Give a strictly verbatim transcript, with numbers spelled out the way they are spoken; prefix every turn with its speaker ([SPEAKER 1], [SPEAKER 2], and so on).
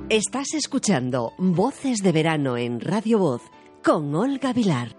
[SPEAKER 1] Estás escuchando Voces de Verano en Radio Voz con Olga Vilar.